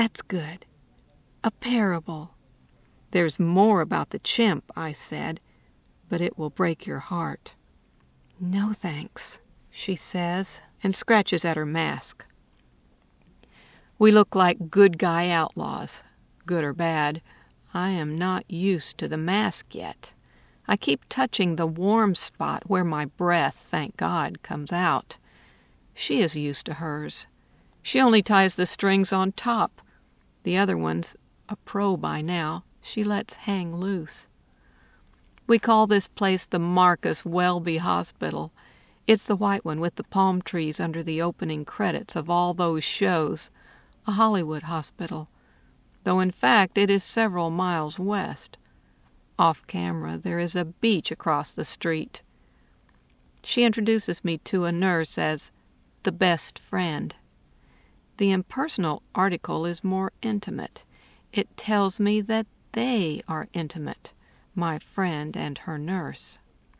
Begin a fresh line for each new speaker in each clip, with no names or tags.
That's good. A parable. There's more about the chimp, I said, but it will break your heart. No thanks, she says, and scratches at her mask. We look like good guy outlaws, good or bad. I am not used to the mask yet. I keep touching the warm spot where my breath, thank God, comes out. She is used to hers. She only ties the strings on top. The other one's a pro by now. She lets hang loose. We call this place the Marcus Welby Hospital. It's the white one with the palm trees under the opening credits of all those shows. A Hollywood hospital, though in fact it is several miles west. Off camera, there is a beach across the street. She introduces me to a nurse as the best friend. The impersonal article is more intimate. It tells me that they are intimate, my friend and her nurse.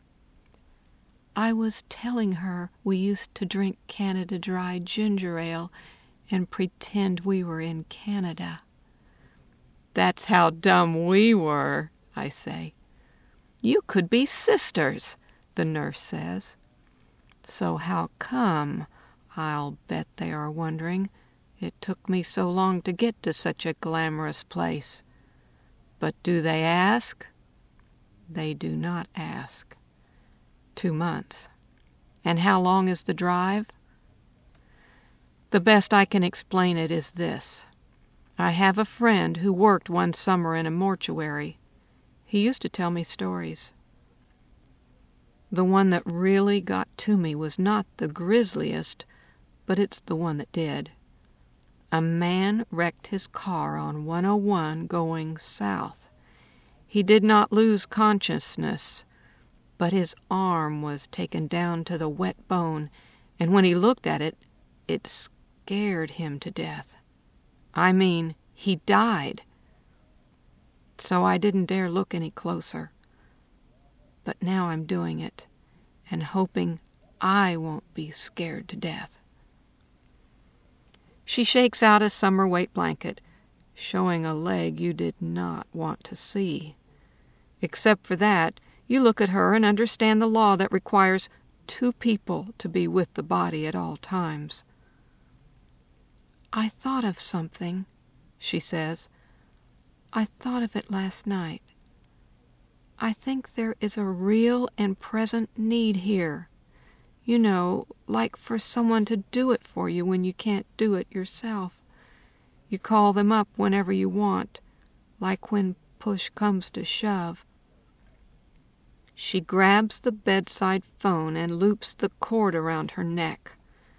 I was telling her we used to drink Canada Dry ginger ale and pretend we were in Canada. That's how dumb we were, I say. You could be sisters, the nurse says. So how come, I'll bet they are wondering, it took me so long to get to such a glamorous place. But do they ask? They do not ask. 2 months. And how long is the drive? The best I can explain it is this. I have a friend who worked one summer in a mortuary. He used to tell me stories. The one that really got to me was not the grisliest, but it's the one that did. A man wrecked his car on 101 going south. He did not lose consciousness, but his arm was taken down to the wet bone, and when he looked at it, it scared him to death. I mean, he died. So I didn't dare look any closer. But now I'm doing it, and hoping I won't be scared to death. She shakes out a summer weight blanket, showing a leg you did not want to see. Except for that, you look at her and understand the law that requires 2 people to be with the body at all times. I thought of something, she says. I thought of it last night. I think there is a real and present need here. You know, like for someone to do it for you when you can't do it yourself. You call them up whenever you want, like when push comes to shove. She grabs the bedside phone and loops the cord around her neck.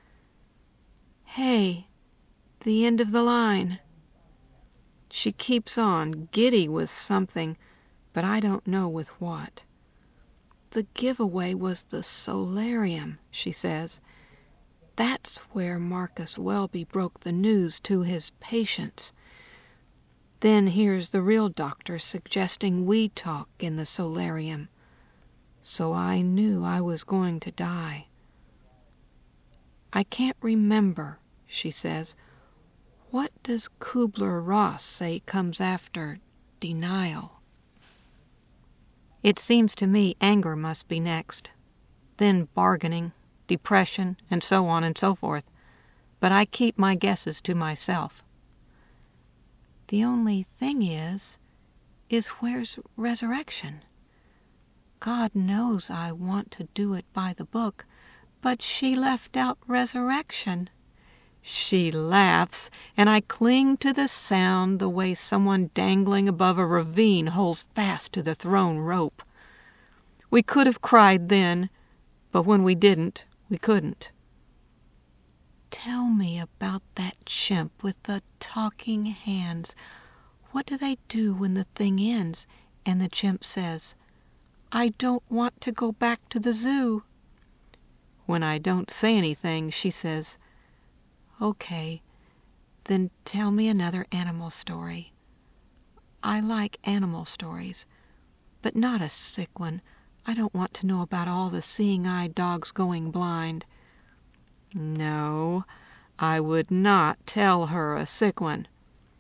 Hey, the end of the line. She keeps on, giddy with something, but I don't know with what. The giveaway was the solarium, she says. That's where Marcus Welby broke the news to his patients. Then here's the real doctor suggesting we talk in the solarium. So I knew I was going to die. I can't remember, she says. What does Kubler-Ross say comes after denial? It seems to me anger must be next, then bargaining, depression, and so on and so forth. But I keep my guesses to myself. The only thing is where's resurrection? God knows I want to do it by the book, but she left out resurrection. She laughs, and I cling to the sound the way someone dangling above a ravine holds fast to the thrown rope. We could have cried then, but when we didn't, we couldn't. Tell me about that chimp with the talking hands. What do they do when the thing ends and the chimp says, I don't want to go back to the zoo? When I don't say anything, she says, Okay, then tell me another animal story. I like animal stories, but not a sick one. I don't want to know about all the seeing-eyed dogs going blind. No, I would not tell her a sick one.